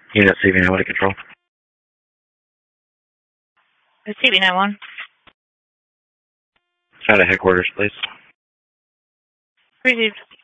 Unit CV9, what control? CV91. Out of headquarters, please. Received.